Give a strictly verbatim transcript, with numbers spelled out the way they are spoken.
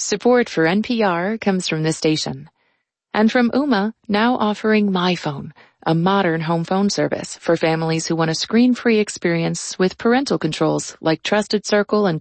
Support for N P R comes from this station. And from Ooma, now offering MyPhone, a modern home phone service for families who want a screen-free experience with parental controls like Trusted Circle and